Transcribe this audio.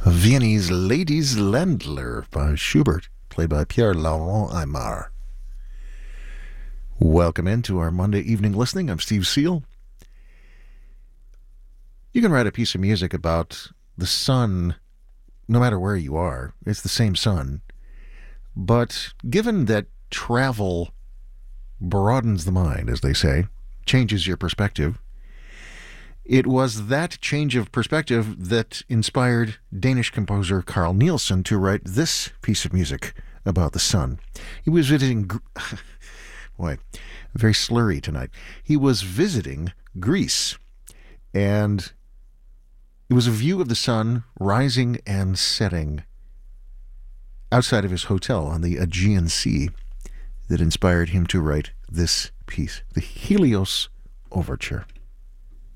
Viennese Ladies Ländler by Schubert, played by Pierre-Laurent Aimard. Welcome into our Monday evening listening. I'm Steve Seal. You can write a piece of music about the sun no matter where you are. It's the same sun. But given that travel broadens the mind, as they say, changes your perspective, it was that change of perspective that inspired Danish composer Carl Nielsen to write this piece of music about the sun. He was visiting... Boy, very slurry tonight. He was visiting Greece, and it was a view of the sun rising and setting outside of his hotel on the Aegean Sea that inspired him to write this piece, the Helios Overture.